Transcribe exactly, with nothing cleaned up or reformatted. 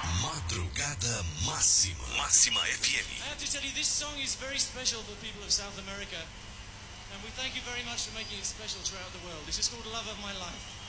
Madrugada Máxima. Máxima F M. I have to tell you, this song is very special for people of South America. And we thank you very much for making it special throughout the world. This is called Love of My Life.